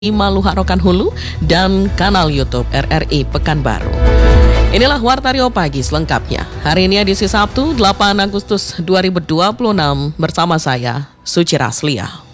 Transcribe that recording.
Maluha Rokan Hulu dan kanal YouTube RRI Pekanbaru. Inilah Wartario Pagi selengkapnya. Hari ini edisi Sabtu 8 Agustus 2026 bersama saya, Suci Raslia.